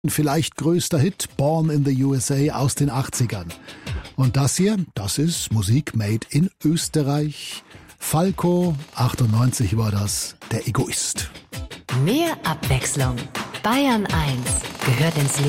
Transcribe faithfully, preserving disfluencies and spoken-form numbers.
Vielleicht größter Hit, Born in the U S A aus den achtzigern. Und das hier, das ist Musik made in Österreich. Falco, achtundneunzig war das, der Egoist. Mehr Abwechslung. Bayern eins gehört ins Leben.